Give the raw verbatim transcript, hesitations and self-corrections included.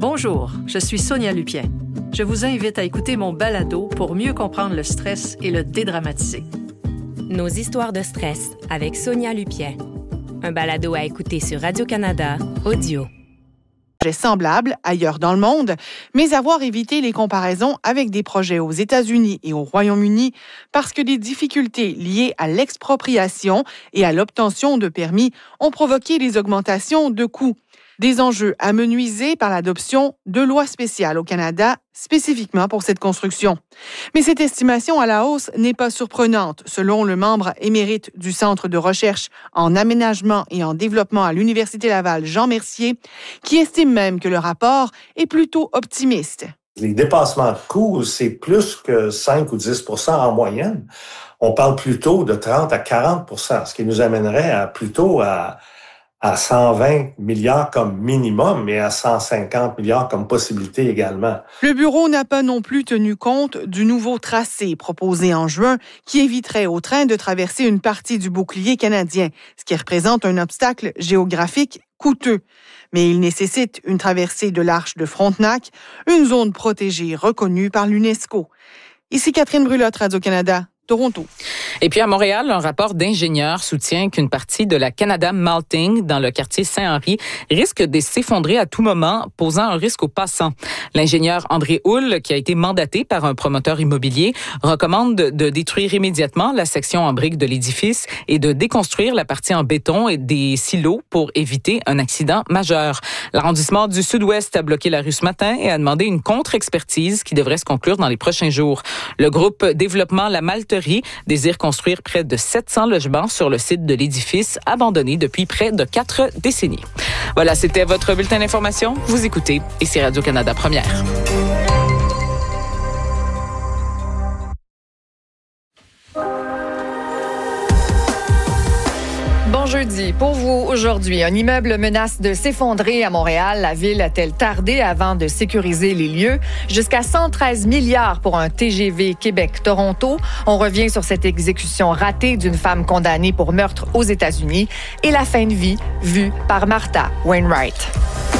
Bonjour, je suis Sonia Lupien. Je vous invite à écouter mon balado pour mieux comprendre le stress et le dédramatiser. Nos histoires de stress avec Sonia Lupien. Un balado à écouter sur Radio-Canada Audio. Semblables ailleurs dans le monde, mais avoir évité les comparaisons avec des projets aux États-Unis et au Royaume-Uni parce que des difficultés liées à l'expropriation et à l'obtention de permis ont provoqué des augmentations de coûts. Des enjeux amenuisés par l'adoption de lois spéciales au Canada spécifiquement pour cette construction. Mais cette estimation à la hausse n'est pas surprenante, selon le membre émérite du Centre de recherche en aménagement et en développement à l'Université Laval, Jean Mercier, qui estime même que le rapport est plutôt optimiste. Les dépassements de coûts, c'est plus que cinq ou dix pour cent en moyenne. On parle plutôt de trente à quarante pour cent, ce qui nous amènerait à plutôt à à cent vingt milliards comme minimum, mais à cent cinquante milliards comme possibilité également. Le bureau n'a pas non plus tenu compte du nouveau tracé proposé en juin qui éviterait au train de traverser une partie du bouclier canadien, ce qui représente un obstacle géographique coûteux. Mais il nécessite une traversée de l'Arche de Frontenac, une zone protégée reconnue par l'UNESCO. Ici Catherine Brulotte, Radio-Canada. Toronto. Et puis à Montréal, un rapport d'ingénieurs soutient qu'une partie de la Canada Malting dans le quartier Saint-Henri risque de s'effondrer à tout moment, posant un risque aux passants. L'ingénieur André Houle, qui a été mandaté par un promoteur immobilier, recommande de détruire immédiatement la section en briques de l'édifice et de déconstruire la partie en béton et des silos pour éviter un accident majeur. L'arrondissement du Sud-Ouest a bloqué la rue ce matin et a demandé une contre-expertise qui devrait se conclure dans les prochains jours. Le groupe Développement La Malterie désire construire près de sept cents logements sur le site de l'édifice abandonné depuis près de quatre décennies. Voilà, c'était votre bulletin d'information. Vous écoutez ici Radio-Canada Première. Bon jeudi. Pour vous, aujourd'hui, un immeuble menace de s'effondrer à Montréal. La ville a-t-elle tardé avant de sécuriser les lieux? Jusqu'à cent treize milliards pour un T G V Québec-Toronto. On revient sur cette exécution ratée d'une femme condamnée pour meurtre aux États-Unis et la fin de vie vue par Martha Wainwright.